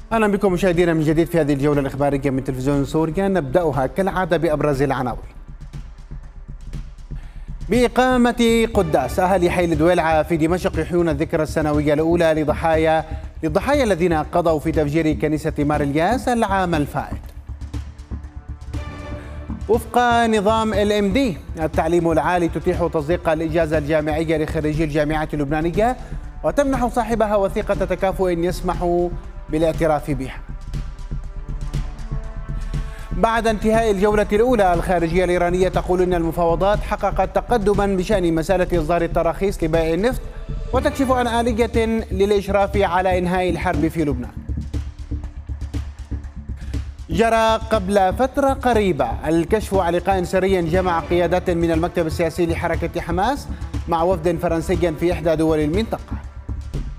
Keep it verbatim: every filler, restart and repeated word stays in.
أهلا بكم مشاهدينا من جديد في هذه الجولة الإخبارية من تلفزيون سوريا. نبدأها كالعادة بأبرز العناوين. بإقامة قداس أهل حي الدويلعة في دمشق يحيون الذكرى السنوية الأولى لضحايا للضحايا الذين قضوا في تفجير كنيسة مار الياس العام الفائت. وفق نظام الام دي التعليم العالي تتيح تصديق الإجازة الجامعية لخريجي الجامعة اللبنانية وتمنح صاحبها وثيقة تكافؤ يسمح بالاعتراف بها. بعد انتهاء الجولة الأولى الخارجية الإيرانية تقول أن المفاوضات حققت تقدما بشأن مسألة إصدار التراخيص لبيع النفط وتكشف عن آلية للإشراف على إنهاء الحرب في لبنان. جرى قبل فترة قريبة الكشف عن لقاء سري جمع قيادات من المكتب السياسي لحركة حماس مع وفد فرنسي في إحدى دول المنطقة.